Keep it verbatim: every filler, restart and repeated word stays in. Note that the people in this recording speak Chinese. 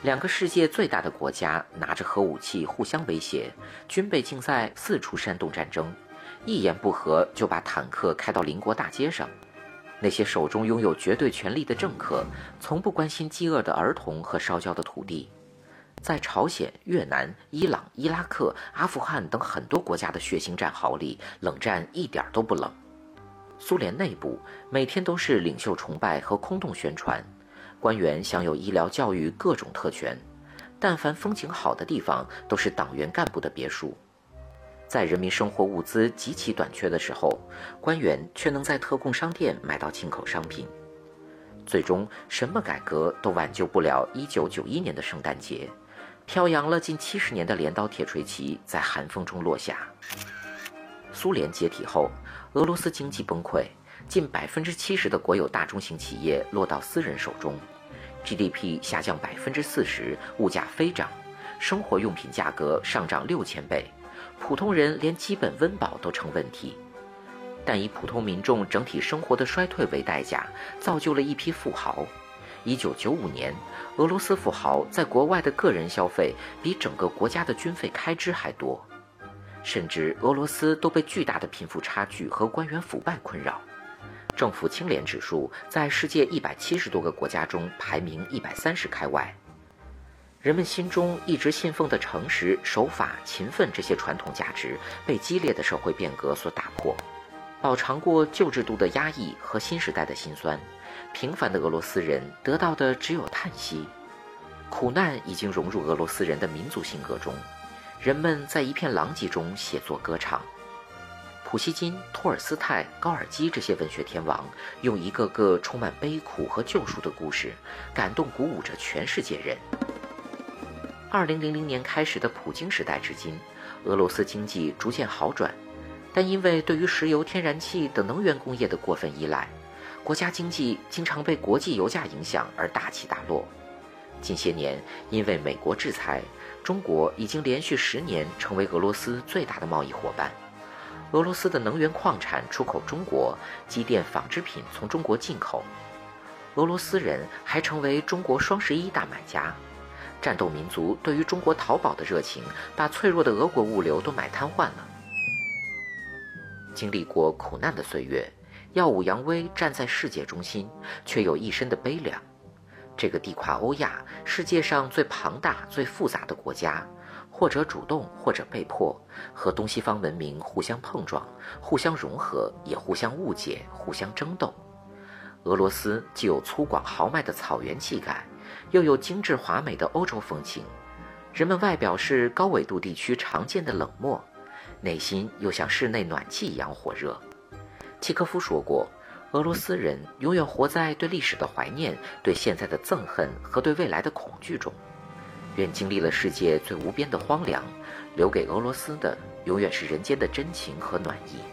两个世界最大的国家拿着核武器互相威胁，军备竞赛四处煽动战争，一言不合就把坦克开到邻国大街上。那些手中拥有绝对权力的政客，从不关心饥饿的儿童和烧焦的土地。在朝鲜、越南、伊朗、伊拉克、阿富汗等很多国家的血腥战壕里，冷战一点都不冷。苏联内部每天都是领袖崇拜和空洞宣传，官员享有医疗、教育各种特权，但凡风景好的地方都是党员干部的别墅。在人民生活物资极其短缺的时候，官员却能在特供商店买到进口商品。最终，什么改革都挽救不了一九九一年的圣诞节，飘扬了近七十年的镰刀铁锤旗在寒风中落下。苏联解体后，俄罗斯经济崩溃，近百分之七十的国有大中型企业落到私人手中 ，G D P 下降百分之四十，物价飞涨，生活用品价格上涨六千倍，普通人连基本温饱都成问题。但以普通民众整体生活的衰退为代价，造就了一批富豪。一九九五年，俄罗斯富豪在国外的个人消费比整个国家的军费开支还多，甚至俄罗斯都被巨大的贫富差距和官员腐败困扰。政府清廉指数在世界一百七十多个国家中排名一百三十开外。人们心中一直信奉的诚实、守法、勤奋这些传统价值被激烈的社会变革所打破。饱尝过旧制度的压抑和新时代的辛酸，平凡的俄罗斯人得到的只有叹息。苦难已经融入俄罗斯人的民族性格中，人们在一片狼藉中写作歌唱。普希金、托尔斯泰、高尔基这些文学天王，用一个个充满悲苦和救赎的故事，感动鼓舞着全世界人。二零零零年开始的普京时代至今，俄罗斯经济逐渐好转，但因为对于石油、天然气等能源工业的过分依赖，国家经济经常被国际油价影响而大起大落。近些年，因为美国制裁，中国已经连续十年成为俄罗斯最大的贸易伙伴。俄罗斯的能源矿产出口中国，机电纺织品从中国进口。俄罗斯人还成为中国双十一大买家。战斗民族对于中国淘宝的热情，把脆弱的俄国物流都买瘫痪了。经历过苦难的岁月，耀武扬威站在世界中心，却有一身的悲凉。这个地跨欧亚，世界上最庞大、最复杂的国家，或者主动，或者被迫，和东西方文明互相碰撞，互相融合，也互相误解，互相争斗。俄罗斯既有粗犷豪迈的草原气概，又有精致华美的欧洲风情。人们外表是高纬度地区常见的冷漠，内心又像室内暖气一样火热。契诃夫说过，俄罗斯人永远活在对历史的怀念、对现在的憎恨和对未来的恐惧中。愿经历了世界最无边的荒凉，留给俄罗斯的永远是人间的真情和暖意。